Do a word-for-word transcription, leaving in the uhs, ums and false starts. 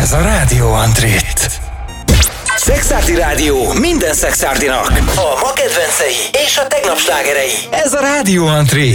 Ez a Rádió Antrit. Szexárdi Rádió minden szexárdinak. A ma kedvencei és a tegnap slágerei. Ez a Rádió Antrit.